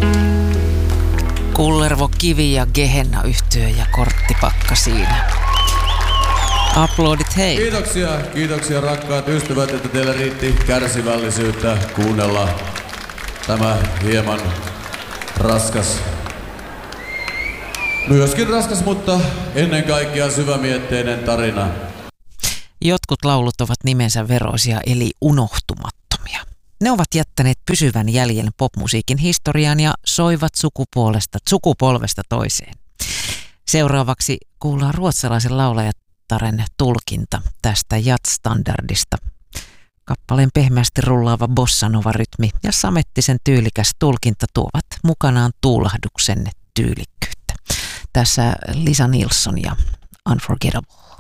Kullervo Kivi ja Gehenna-yhtye ja korttipakka siinä. Aplodit hei. Kiitoksia rakkaat ystävät, että teillä riitti kärsivällisyyttä kuunnella tämä hieman raskas, myöskin raskas, mutta ennen kaikkea syvämietteinen tarina. Jotkut laulut ovat nimensä veroisia eli unohtumattomia. Ne ovat jättäneet pysyvän jäljen popmusiikin historiaan ja soivat sukupolvesta toiseen. Seuraavaksi kuullaan ruotsalaisen laulajataren tulkinta tästä jazz-standardista. Kappaleen pehmeästi rullaava bossanova-rytmi ja samettisen tyylikäs tulkinta tuovat mukanaan tuulahduksen tyylikkyyttä. Tässä Lisa Nilsson ja Unforgettable.